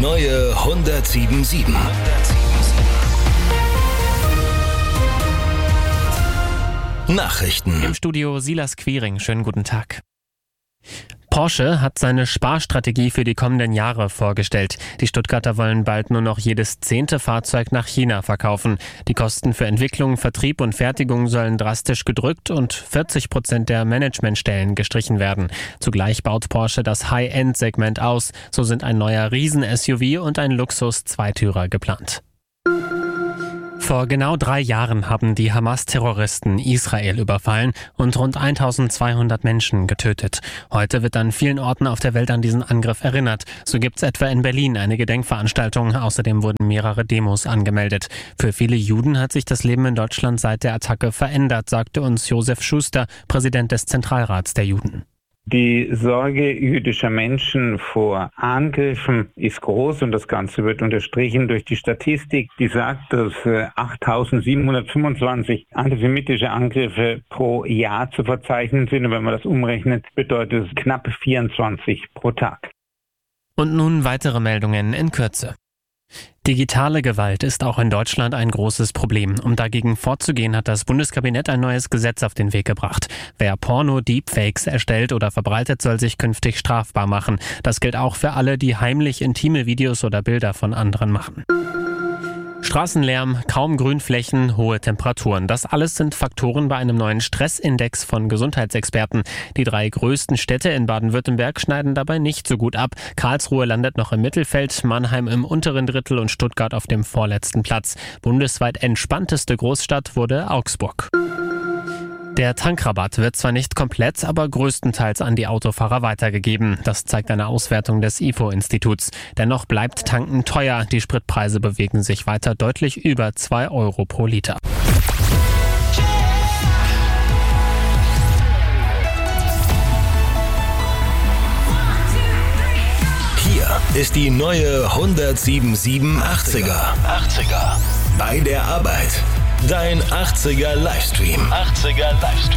neue 107.7. Nachrichten. Im Studio Silas Quiring. Schönen guten Tag. Porsche hat seine Sparstrategie für die kommenden Jahre vorgestellt. Die Stuttgarter wollen bald nur noch jedes 10. Fahrzeug nach China verkaufen. Die Kosten für Entwicklung, Vertrieb und Fertigung sollen drastisch gedrückt und 40% der Managementstellen gestrichen werden. Zugleich baut Porsche das High-End-Segment aus. So sind ein neuer Riesen-SUV und ein Luxus-Zweitürer geplant. Vor genau 3 Jahren haben die Hamas-Terroristen Israel überfallen und rund 1200 Menschen getötet. Heute wird an vielen Orten auf der Welt an diesen Angriff erinnert. So gibt's etwa in Berlin eine Gedenkveranstaltung. Außerdem wurden mehrere Demos angemeldet. Für viele Juden hat sich das Leben in Deutschland seit der Attacke verändert, sagte uns Josef Schuster, Präsident des Zentralrats der Juden. Die Sorge jüdischer Menschen vor Angriffen ist groß und das Ganze wird unterstrichen durch die Statistik, die sagt, dass 8.725 antisemitische Angriffe pro Jahr zu verzeichnen sind. Und wenn man das umrechnet, bedeutet es knapp 24 pro Tag. Und nun weitere Meldungen in Kürze. Digitale Gewalt ist auch in Deutschland ein großes Problem. Um dagegen vorzugehen, hat das Bundeskabinett ein neues Gesetz auf den Weg gebracht. Wer Porno-Deepfakes erstellt oder verbreitet, soll sich künftig strafbar machen. Das gilt auch für alle, die heimlich intime Videos oder Bilder von anderen machen. Straßenlärm, kaum Grünflächen, hohe Temperaturen. Das alles sind Faktoren bei einem neuen Stressindex von Gesundheitsexperten. Die 3 größten Städte in Baden-Württemberg schneiden dabei nicht so gut ab. Karlsruhe landet noch im Mittelfeld, Mannheim im unteren Drittel und Stuttgart auf dem vorletzten Platz. Bundesweit entspannteste Großstadt wurde Augsburg. Der Tankrabatt wird zwar nicht komplett, aber größtenteils an die Autofahrer weitergegeben. Das zeigt eine Auswertung des IFO-Instituts. Dennoch bleibt Tanken teuer. Die Spritpreise bewegen sich weiter deutlich über 2 Euro pro Liter. Hier ist die neue 107.7 80er. Bei der Arbeit. Dein 80er Livestream.